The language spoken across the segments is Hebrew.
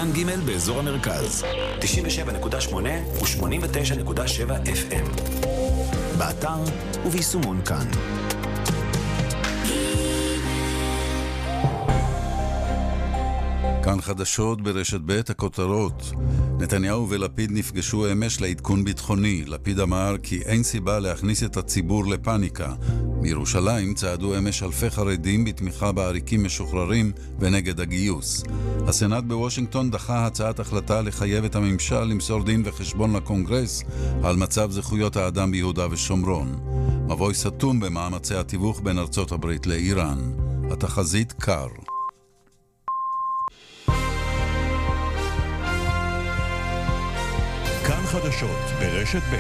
כאן ג' באזור המרכז, 97.8 ו-89.7 FM. באתר וביישומון כאן. כאן חדשות ברשת ב' הכותרות. נתניהו ולפיד נפגשו אמש לעדכון ביטחוני. לפיד אמר כי אין סיבה להכניס את הציבור לפניקה. מירושלים צעדו אמש אלפי חרדים בתמיכה בעריקים משוחררים ונגד הגיוס. הסנאט בוושינגטון דחה הצעת החלטה לחייב את הממשל למסור דין וחשבון לקונגרס על מצב זכויות האדם ביהודה ושומרון. מבוי סתום במאמצי התיווך בין ארצות הברית לאיראן. התחזית קר. כאן חדשות ברשת ב'.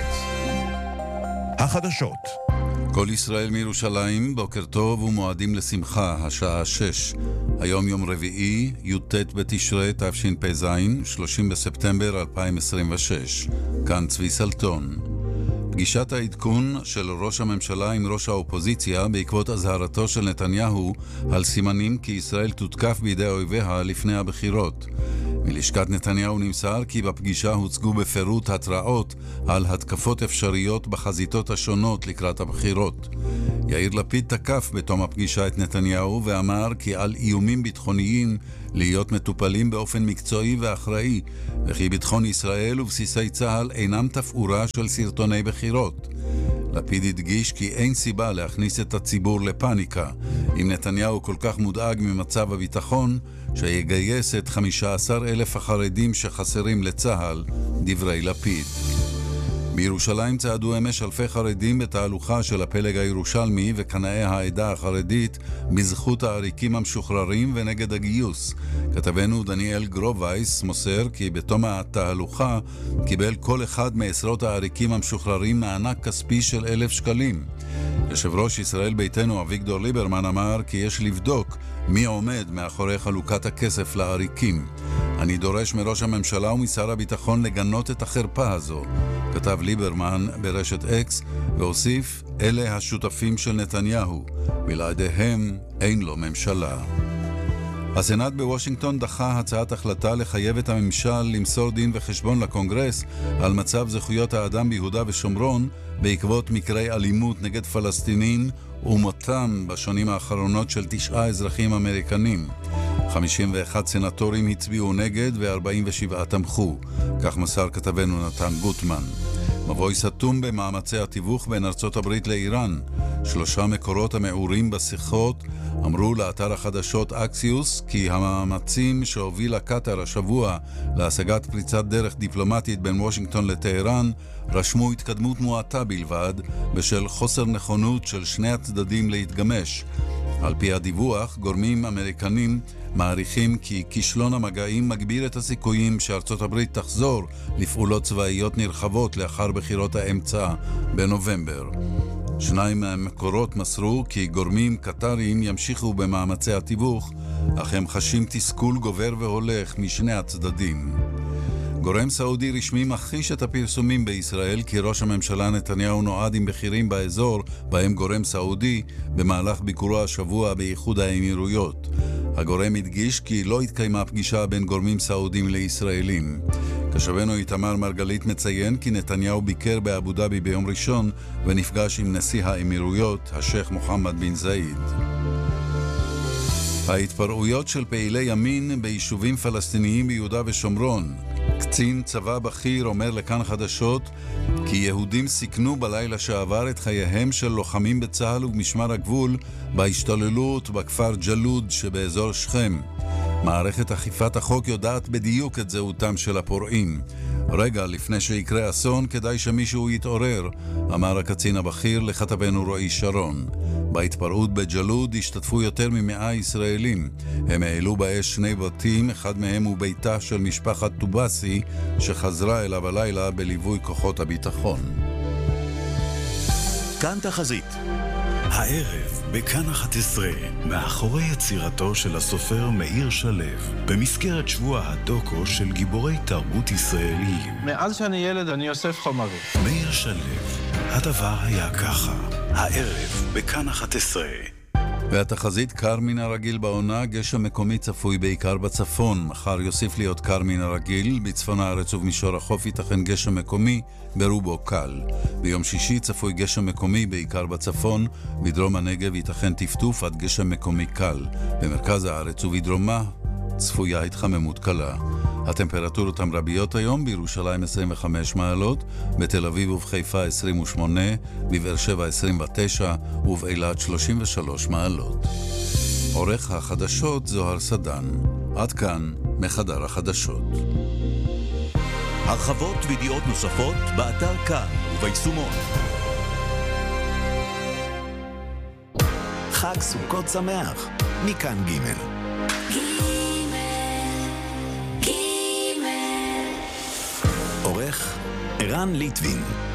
החדשות. כל ישראל מירושלים, בוקר טוב ומועדים לשמחה, השעה 6. היום יום רביעי, י"ט בתשרי תשפ"ז, 30 בספטמבר 2026. כאן צבי סלטון. פגישת העדכון של ראש הממשלה עם ראש האופוזיציה בעקבות הזהרתו של נתניהו על סימנים כי ישראל תותקף בידי אויביה לפני הבחירות. מלשכת נתניהו נמסר כי בפגישה הוצגו בפירוט התראות על התקפות אפשריות בחזיתות השונות לקראת הבחירות. יאיר לפיד תקף בתום הפגישה את נתניהו ואמר כי על איומים ביטחוניים להיות מטופלים באופן מקצועי ואחראי, וכי ביטחון ישראל ובסיסי צה"ל אינם תפאורה של סרטוני בחירות. לפיד הדגיש כי אין סיבה להכניס את הציבור לפניקה. אם נתניהו כל כך מודאג ממצב הביטחון, שיגייס את 15,000 החרדים שחסרים לצה"ל, דברי לפיד. בירושלים צעדו אמש אלפי חרדים בתהלוכה של הפלג הירושלמי וקנאי העדה החרדית בזכות העריקים המשוחררים ונגד הגיוס. כתבנו דניאל גרובייס מוסר כי בתום התהלוכה קיבל כל אחד מעשרות העריקים המשוחררים מענק כספי של 1,000 שקלים. יושב ראש ישראל ביתנו אביגדור ליברמן אמר כי יש לבדוק מי עומד מאחורי חלוקת הכסף לעריקים. אני דורש מראש הממשלה ומשר הביטחון לגנות את החרפה הזו, כתב ליברמן ברשת אקס, והוסיף, אלה השותפים של נתניהו, בלעדיהם אין לו ממשלה. הסנאט בוושינגטון דחה הצעת החלטה לחייב את הממשל למסור דין וחשבון לקונגרס על מצב זכויות האדם ביהודה ושומרון בעקבות מקרי אלימות נגד פלסטינים ומותם בשנים האחרונות של 9 אזרחים אמריקנים. 51 סנטורים הצביעו נגד ו47 תמכו, כך מסר כתבנו נתן גוטמן. מבוי סתום במאמצי התיווך בין ארצות הברית לאיראן. 3 מקורות המעורים בשיחות אמרו לאתר החדשות אקסיוס כי המאמצים שהובילה קטר השבוע להשגת פריצת דרך דיפלומטית בין וושינגטון לטהרן רשמו התקדמות מועטה בלבד בשל חוסר נכונות של שני הצדדים להתגמש. על פי הדיווח, גורמים אמריקנים מעריכים כי כישלון המגעים מגביר את הסיכויים שארצות הברית תחזור לפעולות צבאיות נרחבות לאחר בחירות האמצע בנובמבר. 2 מהמקורות מסרו כי גורמים קטריים ימשיכו במאמצי התיווך, אך הם חשים תסכול גובר והולך משני הצדדים. גורם סעודי רשמי מכחיש את הפרסומים בישראל כי ראש הממשלה נתניהו נועד עם בכירים באזור בהם גורם סעודי במהלך ביקורו השבוע באיחוד האמירויות. הגורם הדגיש כי לא התקיימה פגישה בין גורמים סעודים לישראלים. כשבנו איתמר מרגלית מציין כי נתניהו ביקר באבו דאבי ביום ראשון ונפגש עם נשיא האמירויות, השייח מוחמד בן זאיד. ההתפרעויות של פעילי ימין ביישובים פלסטיניים ביהודה ושומרון. קצין צבא בכיר אומר לכאן חדשות כי יהודים סיכנו בלילה שעבר את חייהם של לוחמים בצה"ל ובמשמר הגבול בהשתוללות בכפר ג'לוד שבאזור שכם. מערכת אכיפת החוק יודעת בדיוק את זהותם של הפורעים. רגע לפני שיקרה אסון כדאי שמישהו יתעורר, אמר הקצין הבכיר לכתבנו רועי שרון. בהתפרעות בג'לוד השתתפו יותר מ100 ישראלים. הם העלו באש 2 בתים, אחד מהם הוא ביתה של משפחת טובסי שחזרה אליו הלילה בליווי כוחות הביטחון. כאן תחזית. הערב בכאן 11, מאחורי יצירתו של הסופר מאיר שלו, במסגרת שבוע הדוקו של גיבורי תרבות ישראליים. מאז שאני ילד אני אוסף חומרים. מאיר שלו, הדבר היה ככה. הערב בכאן 11. והתחזית קר מן הרגיל בעונה, גשם מקומי צפוי בעיקר בצפון. מחר יוסיף להיות קר מן הרגיל, בצפון הארץ ובמישור החוף ייתכן גשם מקומי, ברובו קל. ביום שישי צפוי גשם מקומי בעיקר בצפון, בדרום הנגב ייתכן טפטוף עד גשם מקומי קל. במרכז הארץ ובדרומה צפויה התחממות קלה. הטמפרטורות המרביות היום: בירושלים 25 מעלות, בתל אביב ובחיפה 28, בבאר שבע 29 ובאילת 33 מעלות. עורך החדשות זוהר סדן. עד כאן מחדר החדשות. הרחבות וידיעות נוספות באתר כאן וביישומון. חג סוכות שמח, מכאן ג' עורך ערן ליטבין.